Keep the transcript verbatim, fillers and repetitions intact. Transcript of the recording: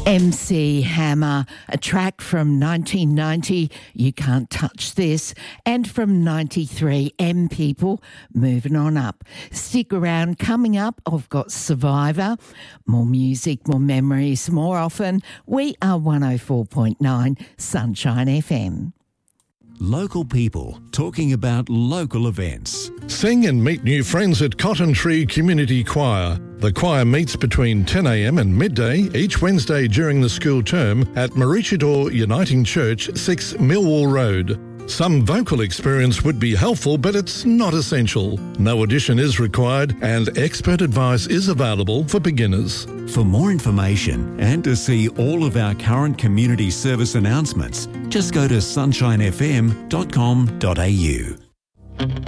M C Hammer, a track from nineteen ninety, You Can't Touch This, and from ninety-three, M People, Moving On Up. Stick around. Coming up, I've got Survivor, more music, more memories, more often. We are one oh four point nine Sunshine F M. Local people talking about local events. Sing and meet new friends at Cotton Tree Community Choir. The choir meets between ten a.m. and midday each Wednesday during the school term at Maroochydore Uniting Church, six Millwall Road. Some vocal experience would be helpful, but it's not essential. No audition is required and expert advice is available for beginners. For more information and to see all of our current community service announcements, just go to sunshine f m dot com dot a u.